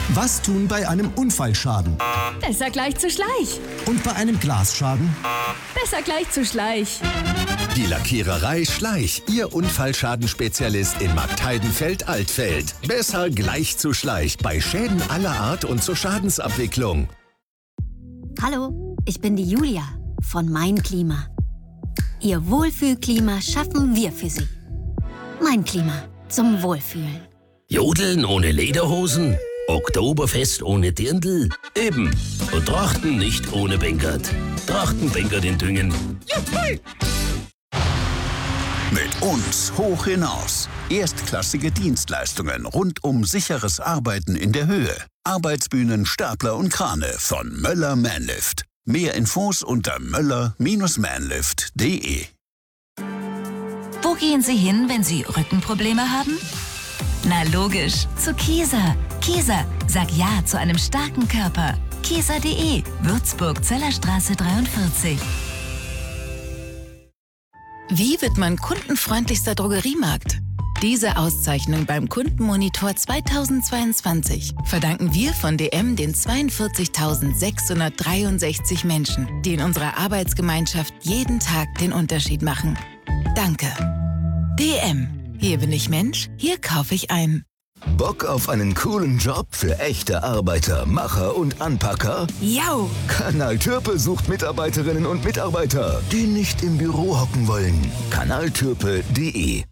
Was tun bei einem Unfallschaden? Besser gleich zu Schleich. Und bei einem Glasschaden? Besser gleich zu Schleich. Die Lackiererei Schleich, Ihr Unfallschadenspezialist in Marktheidenfeld-Altfeld. Besser gleich zu Schleich bei Schäden aller Art und zur Schadensabwicklung. Hallo, ich bin die Julia von Mein Klima. Ihr Wohlfühlklima schaffen wir für Sie. Mein Klima zum Wohlfühlen. Jodeln ohne Lederhosen? Oktoberfest ohne Dirndl? Eben. Und Trachten nicht ohne Bengert. Trachtenbengert in Düngen. Mit uns hoch hinaus. Erstklassige Dienstleistungen rund um sicheres Arbeiten in der Höhe. Arbeitsbühnen, Stapler und Krane von Möller Manlift. Mehr Infos unter möller-manlift.de. Wo gehen Sie hin, wenn Sie Rückenprobleme haben? Na logisch, zu Kieser. Kieser, sag Ja zu einem starken Körper. Kieser.de, Würzburg, Zellerstraße 43. Wie wird man kundenfreundlichster Drogeriemarkt? Diese Auszeichnung beim Kundenmonitor 2022 verdanken wir von DM den 42.663 Menschen, die in unserer Arbeitsgemeinschaft jeden Tag den Unterschied machen. Danke. DM. Hier bin ich Mensch, hier kaufe ich ein. Bock auf einen coolen Job für echte Arbeiter, Macher und Anpacker? Jau! Kanal Türpe sucht Mitarbeiterinnen und Mitarbeiter, die nicht im Büro hocken wollen. kanaltürpe.de